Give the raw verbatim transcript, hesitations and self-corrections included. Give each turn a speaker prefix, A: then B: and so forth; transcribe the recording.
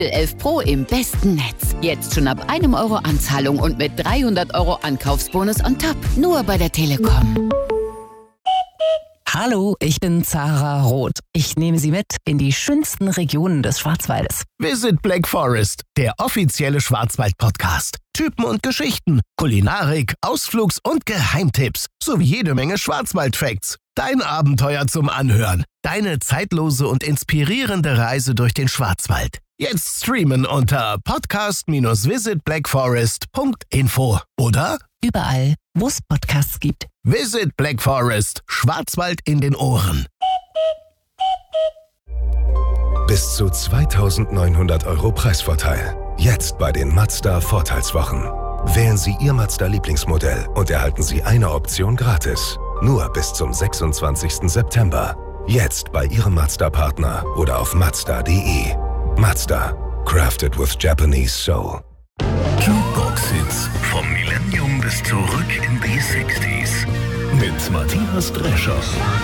A: elf Pro im besten Netz. Jetzt schon ab einem Euro Anzahlung und mit dreihundert Euro Ankaufsbonus on top. Nur bei der Telekom.
B: Hallo, ich bin Zara Roth. Ich nehme Sie mit in die schönsten Regionen des Schwarzwaldes.
C: Visit Black Forest, der offizielle Schwarzwald-Podcast. Typen und Geschichten, Kulinarik, Ausflugs- und Geheimtipps sowie jede Menge Schwarzwald-Facts. Dein Abenteuer zum Anhören. Deine zeitlose und inspirierende Reise durch den Schwarzwald. Jetzt streamen unter podcast dash visit black forest punkt info oder
B: Überall, wo es Podcasts gibt.
C: Visit Black Forest, Schwarzwald in den Ohren.
D: Bis zu zweitausendneunhundert Euro Preisvorteil. Jetzt bei den Mazda-Vorteilswochen. Wählen Sie Ihr Mazda-Lieblingsmodell und erhalten Sie eine Option gratis. Nur bis zum sechsundzwanzigsten September. Jetzt bei Ihrem Mazda-Partner oder auf mazda punkt de. Mazda. Crafted with Japanese Soul.
E: Jukebox-Hits vom Millennium bis zurück in die sechziger. Mit Matthias Drescher.